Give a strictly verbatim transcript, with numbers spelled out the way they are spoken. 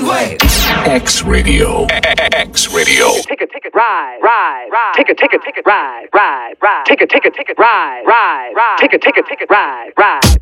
one way. X Radio. X Radio. Take a ticket, ride, ride, ride. Take a ticket, ticket, ride, ride, ride. Take a ticket, ticket, ride, ride, ride. Take a ticket, ticket, ride, ride.